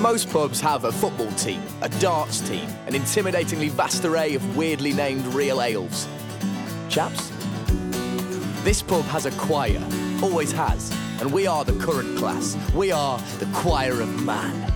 Most pubs have a football team, a darts team, an intimidatingly vast array of weirdly named real ales. Chaps? This pub has a choir, always has, and we are the current class. We are the choir of man.